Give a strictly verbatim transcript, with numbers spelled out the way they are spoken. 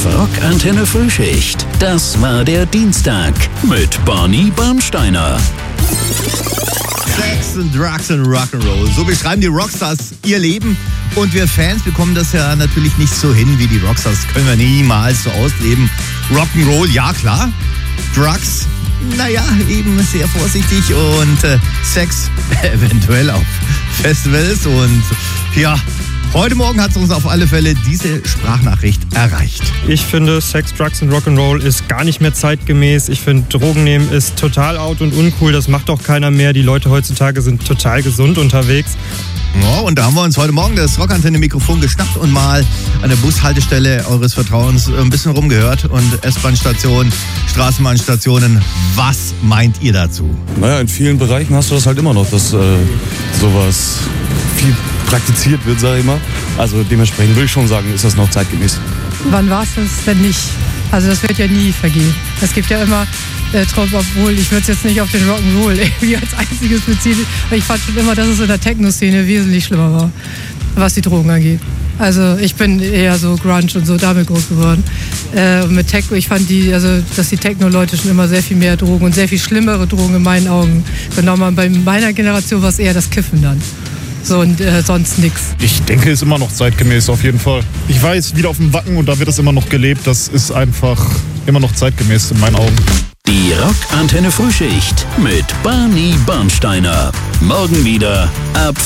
Rock-Antenne Frühschicht. Das war der Dienstag mit Barney Bernsteiner. Sex and Drugs and Rock'n'Roll. So beschreiben die Rockstars ihr Leben. Und wir Fans bekommen das ja natürlich nicht so hin wie die Rockstars. Das können wir niemals so ausleben. Rock'n'Roll, ja klar. Drugs, naja, eben sehr vorsichtig. Und äh, Sex eventuell auf Festivals. Und ja, heute Morgen hat es uns auf alle Fälle diese Sprachnachricht erreicht. Ich finde, Sex, Drugs und Rock'n'Roll ist gar nicht mehr zeitgemäß. Ich finde, Drogen nehmen ist total out und uncool. Das macht doch keiner mehr. Die Leute heutzutage sind total gesund unterwegs. Ja, und da haben wir uns heute Morgen das Rockantenne-Mikrofon geschnappt und mal an der Bushaltestelle eures Vertrauens ein bisschen rumgehört. Und S-Bahn-Stationen, Straßenbahnstationen, was meint ihr dazu? Naja, in vielen Bereichen hast du das halt immer noch, dass äh, sowas viel praktiziert wird, sag ich mal. Also dementsprechend würde ich schon sagen, ist das noch zeitgemäß. Wann war es das denn nicht? Also das wird ja nie vergehen. Es gibt ja immer äh, Traum, obwohl ich würde es jetzt nicht auf den Rock'n'Roll irgendwie als einziges beziehen. Aber ich fand schon immer, dass es in der Techno-Szene wesentlich schlimmer war, was die Drogen angeht. Also ich bin eher so Grunge und so damit groß geworden. Äh, und mit Techno, ich fand die, also dass die Techno-Leute schon immer sehr viel mehr Drogen und sehr viel schlimmere Drogen in meinen Augen genommen haben. Bei meiner Generation war es eher das Kiffen dann. So und äh, sonst nichts. Ich denke, es ist immer noch zeitgemäß, auf jeden Fall. Ich weiß, wieder auf dem Wacken und da wird es immer noch gelebt. Das ist einfach immer noch zeitgemäß in meinen Augen. Die Rock-Antenne Frühschicht mit Barney Bernsteiner. Morgen wieder ab